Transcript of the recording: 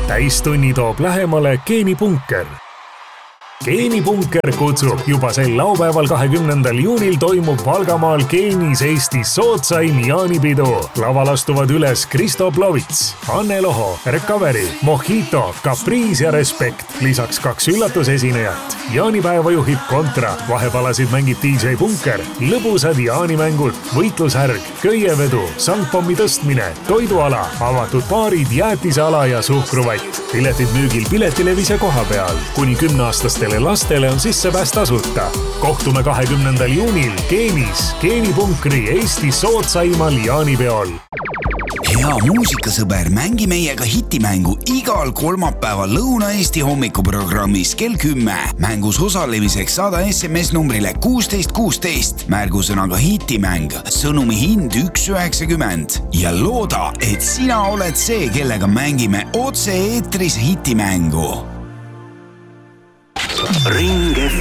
Täistunni toob lähemale Geenipunker. Geenipunker kutsub juba sel laupäeval 20. juunil toimub Valgamaal Geenis Eestis sootsaim jaanipidu. Laval astuvad üles Kristo Plovits, Anne Loho, Recovery, Mojito, Caprice ja Respekt. Lisaks 2 üllatusesinejat. Jaanipäeva juhib Kontra, vahepalasid mängib DJ Punker, lõbusad jaanimängud, võitlushärg, köievedu, sangpommi tõstmine, toiduala, avatud baarid, jäätiseala ja suhkruvatt. Piletid müügil Piletilevise koha peal. Kuni 10-aastastele lastele on sissepääs tasuta. Kohtume 20. juunil Geenis, Geenipunkri Eesti sootsaimal jaanipeol. Hea muusikasõber, mängi meiega hitimängu igal kolmapäeval Lõuna-Eesti hommikuprogrammis kell 10. Mängus osalemiseks saada SMS numbrile 1616, märgusõnaga hitimäng, sõnumi hind 1,90 ja looda, et sina oled see, kellega mängime otse eetris hitimängu. Ring